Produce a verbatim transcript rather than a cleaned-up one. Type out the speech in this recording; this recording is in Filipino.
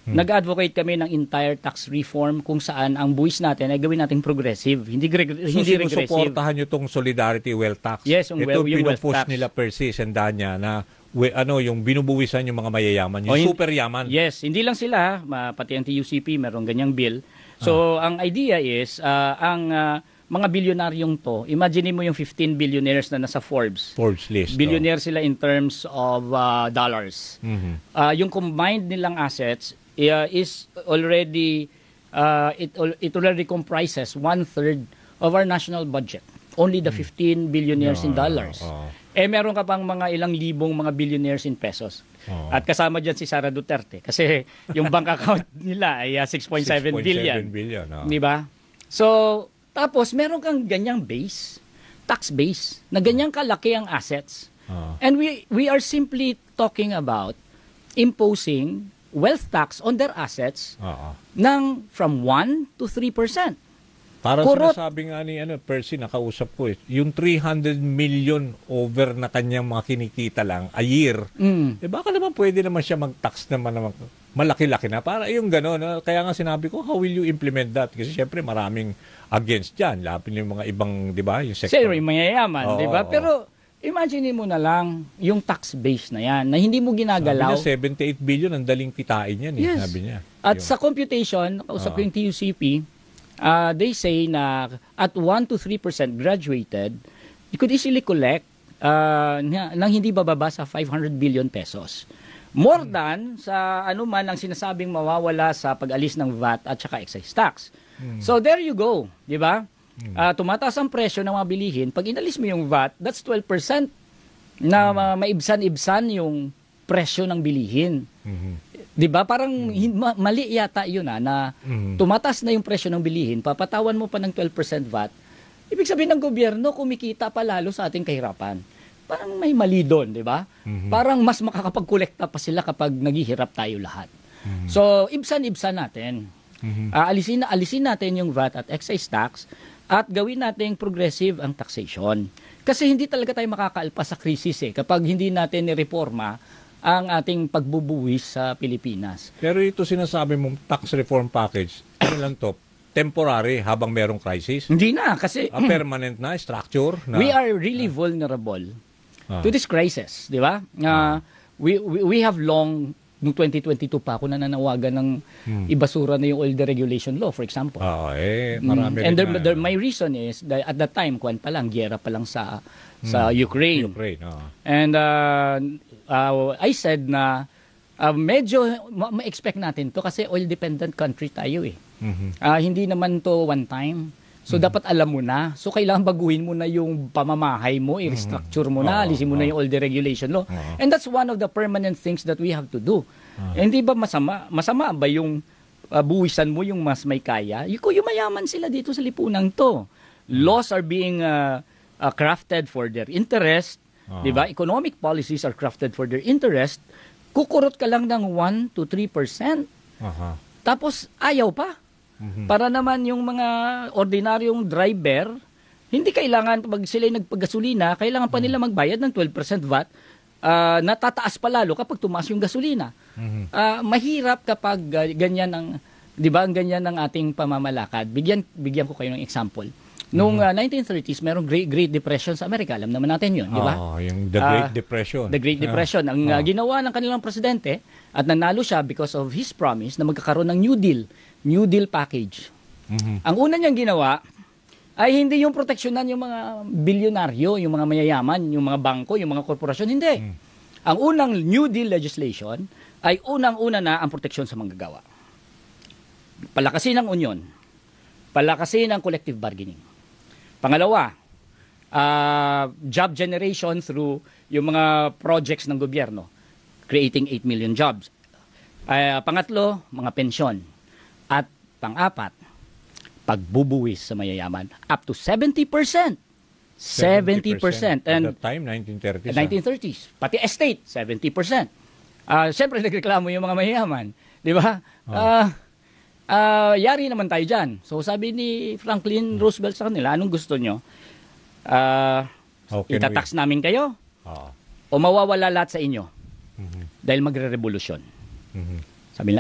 Hmm. Nag-advocate kami ng entire tax reform kung saan ang buwis natin ay gawin nating progressive, hindi reg- So, hindi regressive. sinusuportahan nyo itong Solidarity Wealth Tax? Yes, yung, Ito wel- yung wealth pinupush tax. nila per se, sandanya na we, ano, yung binubuwisan yung mga mayayaman, yung O, hin- super yaman. Yes, hindi lang sila, ma- pati ang T U C P merong ganyang bill. So, ang idea is, ah, ang ah, mga bilyonaryong to, imagine mo yung fifteen billionaires na nasa Forbes. Forbes list. Billionaire sila in terms of ah, dollars. Oh. Mhm. Ah, yung combined nilang assets uh, is already, uh, it, al- it already comprises one-third of our national budget. Only the fifteen billionaires in Ah, dollars. ah. Eh, meron ka pang mga ilang libong mga billionaires in pesos. Oo. At kasama dyan si Sara Duterte. Kasi yung bank account nila ay uh, six point seven billion. billion. Oh. Di ba? So, tapos meron kang ganyang base, tax base, na ganyang kalaki ang assets. Oh. And we we are simply talking about imposing wealth tax on their assets Oo. ng from one to three percent. Parang Kurot. sinasabi nga ni ano, Percy, nakausap ko eh, yung three hundred million over na kanyang mga kinikita lang a year, Mm. eh baka naman pwede naman siya mag-tax naman naman malaki-laki na. Para yung gano'n. No? Kaya nga sinabi ko, how will you implement that? Kasi syempre maraming against dyan. Lapin yung mga ibang, di ba? Yung sector. Siyempre, mayayaman, Oo, di ba? oo. Pero imagine mo na lang yung tax base na yan, na hindi mo Sabi ginagalaw. niya, seventy-eight billion, ang daling kitain yan. Eh, Yes. Sabi niya. At Yung- sa computation, kausap ko Oo. yung T U C P, uh, they say na at one to three percent graduated, you could easily collect uh, na, nang hindi bababa sa five hundred billion pesos. More Hmm. than sa ano man ang sinasabing mawawala sa pag-alis ng V A T at saka excise tax. Hmm. So there you go, di ba? Ah, tumataas ang presyo ng mga bilihin. Pag inalis mo yung V A T, that's twelve percent na ma- maibsan-ibsan yung presyo ng bilihin. Mhm. 'Di ba? Parang hin- ma- mali yata 'yun ah, na Mhm. tumataas na yung presyo ng bilihin, papatawan mo pa ng twelve percent V A T. Ibig sabihin ng gobyerno kumikita pa lalo sa ating kahirapan. Parang may mali doon, 'di ba? Mhm. Parang mas makakapagkolekta pa sila kapag naghihirap tayo lahat. So, ibsan-ibsan natin. Mhm. Ah, alisin na alisin natin yung V A T at excise tax at gawin nating progressive ang taxation. Kasi hindi talaga tayo makakaalpas sa krisis eh kapag hindi natin nireforma ang ating pagbubuwis sa Pilipinas. Pero ito sinasabi mong tax reform package, ano lang to? Temporary habang merong crisis? Hindi na kasi A permanent na structure? Na, we are really vulnerable Ah. to this crisis, di ba? Ah, we, we we have long noong twenty twenty-two pa ako nananawagan ng Hmm. ibasura na yung oil deregulation law, for example. Oo, eh, Mm, marami and rin there, na- there, my reason is that at that time, kwan pa lang, gyera pa lang sa sa Ukraine. Ukraine, oo. And uh, uh, I said na uh, medyo ma- ma-expect natin to kasi oil-dependent country tayo eh. Mhm. Ah, hindi naman to one time. So dapat alam mo na. So kailangan baguhin mo na yung pamamahay mo, i-restructure mo na, Oo, alisin mo na yung oil deregulation law. Oo. And that's one of the permanent things that we have to do. Eh, hindi ba masama? Masama ba yung uh, buwisan mo yung mas may kaya? Yung, yung mayaman sila dito sa lipunan to. Laws are being uh, uh, crafted for their interest. Oo. 'Di ba? Economic policies are crafted for their interest. Kukurot ka lang ng one to three percent. Aha. Tapos ayaw pa. Mhm. Para naman yung mga ordinaryong driver, hindi kailangan pag sila nagpagasolina, kailangan pa nila magbayad ng twelve percent V A T. Ah, natataas pa lalo kapag tumaas yung gasolina. Mhm. Ah, mahirap kapag ah, ganyan ang 'di ba, ang ganyan ng ating pamamalakad. Bigyan bigyan ko kayo ng example. Noong ah, nineteen thirties, merong Great, Great Depression sa Amerika. Alam naman natin 'yun, di ba? Oo, yung The Great Ah, Depression. The Great Depression. Ang Ah. uh, ginawa ng kanilang presidente at nanalo siya because of his promise na magkakaroon ng New Deal, New Deal package. Mhm. Ang una niyang ginawa ay hindi yung proteksyonan yung mga bilyonaryo, yung mga mayayaman, yung mga bangko, yung mga korporasyon, hindi. Mm. Ang unang New Deal legislation ay unang-una na ang proteksyon sa manggagawa. Palakasin ang union. Palakasin ang collective bargaining. Pangalawa, ah, job generation through yung mga projects ng gobyerno, creating eight million jobs. Ah, pangatlo, mga pensyon. At pang-apat, pagbubuwis sa mayayaman up to seventy percent. seventy percent. At And that time, nineteen thirties. ah. nineteen thirties. Pati estate, seventy percent. Ah, siyempre nagreklamo yung mga mayayaman, 'di ba? Ah, ah, yari naman tayo diyan. So sabi ni Franklin Roosevelt sa kanila, anong gusto nyo? Ah, How can itatax namin kayo Oo. o mawawala lahat sa inyo Mhm. dahil magre-revolusyon. Mhm.